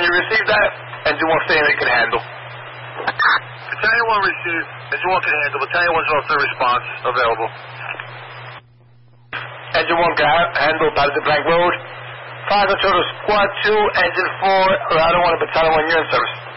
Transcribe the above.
we received that. Engine 1 saying it can handle. Battalion 1 received. Engine 1 can handle. Battalion 1's off their response. Available. Engine 1 can handle Patterson Plank Road. 5 Control to Squad 2, Engine 4, Ladder 1 and Battalion 1, you're in service.